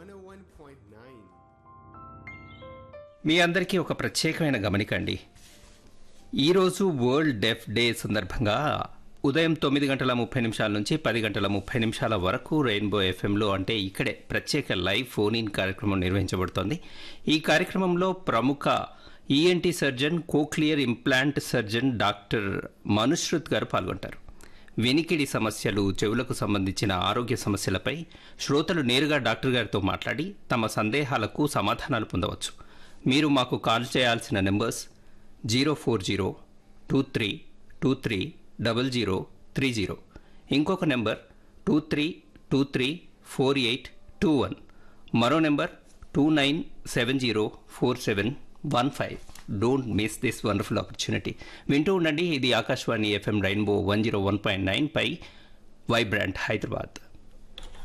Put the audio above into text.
101.9. మీ అందరికీ ఒక ప్రత్యేకమైన గమనిక అండి. ఈరోజు వరల్డ్ డెఫ్ డే సందర్భంగా ఉదయం 9:30 నుంచి 10:30 వరకు రెయిన్బో ఎఫ్ఎంలో అంటే ఇక్కడే ప్రత్యేక లైవ్ ఫోన్ ఇన్ కార్యక్రమం నిర్వహించబడుతోంది. ఈ కార్యక్రమంలో ప్రముఖ ENT surgeon, cochlear implant surgeon doctor Manushrut గారు పాల్గొంటారు. వినికిడి సమస్యలు, చెవులకు సంబంధించిన ఆరోగ్య సమస్యలపై శ్రోతలు నేరుగా డాక్టర్ గారితో మాట్లాడి తమ సందేహాలకు సమాధానాలు పొందవచ్చు. మీరు మాకు కాల్ చేయాల్సిన నెంబర్స్ 04023230030, ఇంకొక నెంబర్ 23234821, మరో number 29704715. Don't miss this wonderful opportunity. వింటూ ఉండండి. ఇది ఆకాశవాణి ఎఫ్ఎం రెయిన్బో 101.9 పై వైబ్రాంట్ హైదరాబాద్.